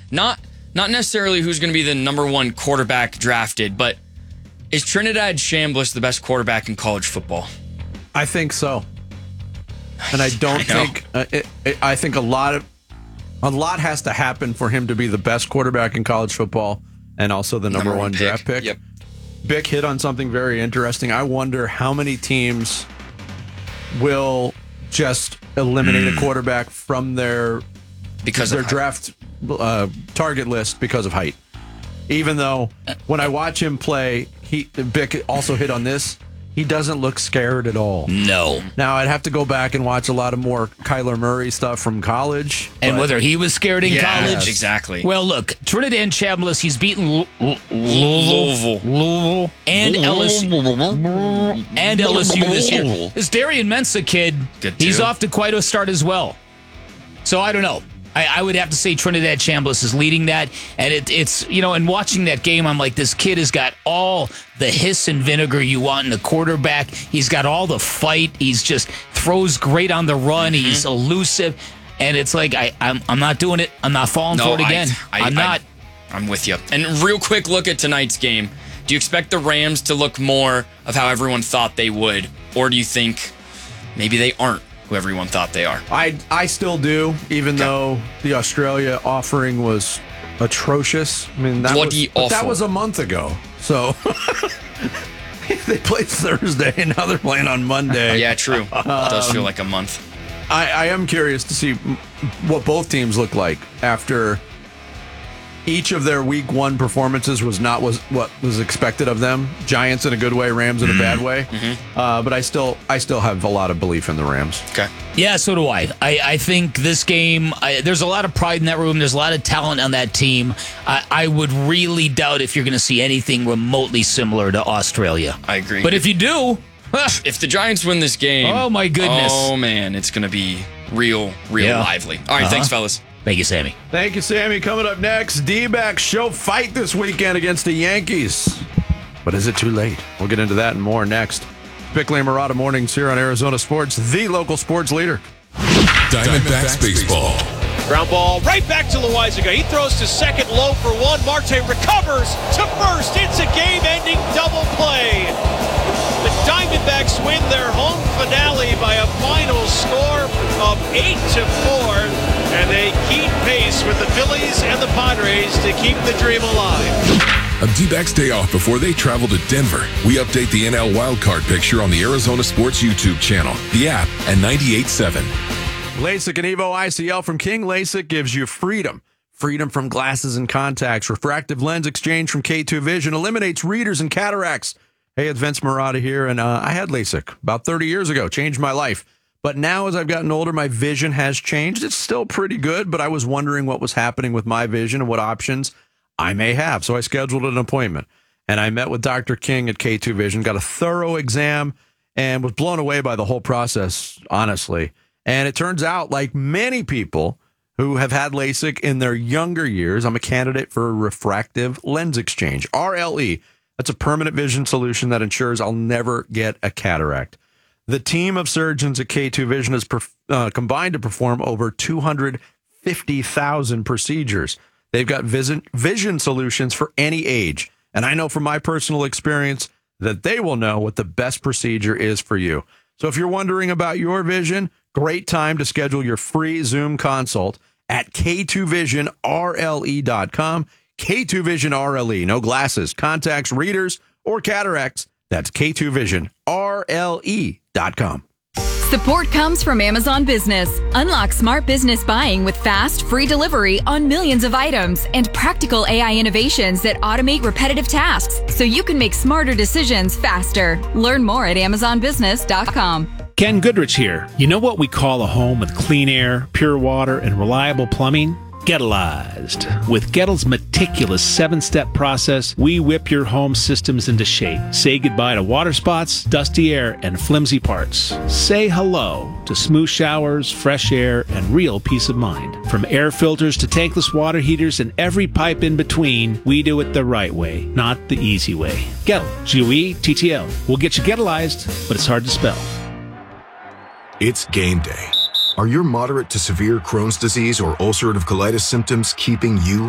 Not necessarily who's going to be the number one quarterback drafted, but is Trinidad Chambliss the best quarterback in college football? I think so. And I don't think I think a lot has to happen for him to be the best quarterback in college football and also the number one draft pick. Yep. Bick hit on something very interesting. I wonder how many teams will just eliminate a quarterback from their draft target list because of height. Even though when I watch him play, Bick also hit on this. He doesn't look scared at all. No. Now, I'd have to go back and watch a lot of more Kyler Murray stuff from college. And whether he was scared in college. Exactly. Well, look, Trinidad Chambliss, he's beaten Louisville and LSU this year. This Darian Mensah kid, he's off to quite a start as well. So I don't know. I would have to say Trinidad Chambliss is leading that. And it's, and watching that game, I'm like, this kid has got all the hiss and vinegar you want in a quarterback. He's got all the fight. He's just throws great on the run. Mm-hmm. He's elusive. And it's like, I'm not doing it. I'm not falling for it again. I'm not. I'm with you. And real quick look at tonight's game. Do you expect the Rams to look more of how everyone thought they would? Or do you think maybe they aren't who everyone thought they are? I still do, even though the Australia offering was atrocious. I mean, that was a month ago. So they played Thursday, and now they're playing on Monday. Yeah, true. It does feel like a month. I am curious to see what both teams look like after each of their week one performances was what was expected of them. Giants in a good way, Rams in a bad way. Mm-hmm. But I still have a lot of belief in the Rams. Okay. Yeah, so do I. I think this game, there's a lot of pride in that room. There's a lot of talent on that team. I would really doubt if you're going to see anything remotely similar to Australia. I agree. But if you do, if the Giants win this game, oh my goodness. Oh man, it's going to be real lively. All right, thanks fellas. Thank you, Sammy. Thank you, Sammy. Coming up next, D-backs show fight this weekend against the Yankees. But is it too late? We'll get into that and more next. Bickley and Murata Mornings here on Arizona Sports, the local sports leader. Diamondbacks baseball. Ground ball right back to Loaisiga. He throws to second, low for one. Marte recovers to first. It's a game-ending double play. The Diamondbacks win their home finale by a final score of 8-4. And they keep pace with the Phillies and the Padres to keep the dream alive. On D-backs day off before they travel to Denver, we update the NL wildcard picture on the Arizona Sports YouTube channel, the app, and 98.7. LASIK and Evo ICL from King LASIK gives you freedom. Freedom from glasses and contacts. Refractive lens exchange from K2 Vision eliminates readers and cataracts. Hey, it's Vince Murata here, and I had LASIK about 30 years ago. Changed my life. But now as I've gotten older, my vision has changed. It's still pretty good, but I was wondering what was happening with my vision and what options I may have. So I scheduled an appointment, and I met with Dr. King at K2 Vision, got a thorough exam, and was blown away by the whole process, honestly. And it turns out, like many people who have had LASIK in their younger years, I'm a candidate for a refractive lens exchange, RLE. That's a permanent vision solution that ensures I'll never get a cataract. The team of surgeons at K2 Vision has combined to perform over 250,000 procedures. They've got vision solutions for any age. And I know from my personal experience that they will know what the best procedure is for you. So if you're wondering about your vision, great time to schedule your free Zoom consult at K2VisionRLE.com. K2 Vision RLE. No glasses, contacts, readers, or cataracts. That's K2VisionRLE.com. Support comes from Amazon Business. Unlock smart business buying with fast, free delivery on millions of items and practical AI innovations that automate repetitive tasks so you can make smarter decisions faster. Learn more at AmazonBusiness.com. Ken Goodrich here. You know what we call a home with clean air, pure water, and reliable plumbing? Gettleized. With Gettle's meticulous 7-step process, we whip your home systems into shape. Say goodbye to water spots, dusty air, and flimsy parts. Say hello to smooth showers, fresh air, and real peace of mind. From air filters to tankless water heaters and every pipe in between, we do it the right way, not the easy way. Gettle, G-O-E-T-T-L. We'll get you Gettleized, but it's hard to spell. It's game day. Are your moderate to severe Crohn's disease or ulcerative colitis symptoms keeping you